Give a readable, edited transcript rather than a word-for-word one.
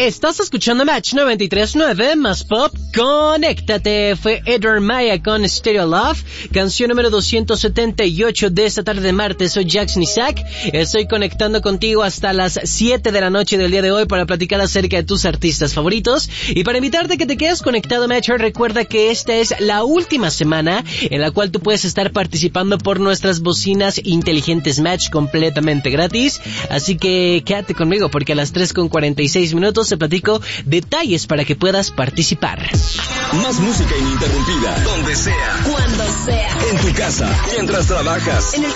Estás escuchando Match 93.9 más pop. Conéctate. Fue Edward Maya con Stereo Love, canción número 278 de esta tarde de martes. Soy Jackson Isaac. Estoy conectando contigo hasta las 7 de la noche del día de hoy para platicar acerca de tus artistas favoritos y para invitarte a que te quedes conectado, Matcher. Recuerda que esta es la última semana en la cual tú puedes estar participando por nuestras bocinas inteligentes Match completamente gratis. Así que quédate conmigo porque a las 3:46 minutos te platico detalles para que puedas participar. Más música ininterrumpida, donde sea, cuando sea, en tu casa, mientras trabajas, en el